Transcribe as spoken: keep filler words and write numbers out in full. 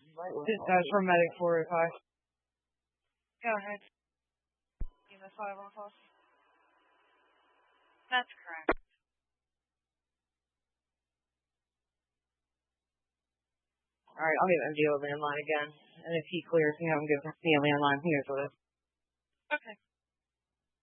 Dispatch from Medic four oh five. Go ahead. E M S five on call. That's correct. Alright, I'll give M D O a landline again. And if he clears me, I'm going to give me a landline. He knows what it is. Okay.